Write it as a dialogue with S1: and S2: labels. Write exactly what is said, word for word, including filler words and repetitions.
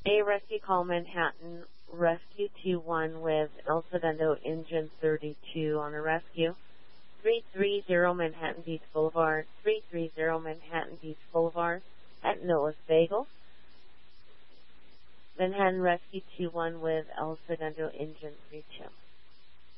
S1: A rescue call Manhattan, rescue two one with El Segundo engine thirty-two on a rescue. three three zero Manhattan Beach Boulevard, three three zero Manhattan Beach Boulevard at Noah's Bagel. Manhattan Rescue two one with El Segundo engine three two.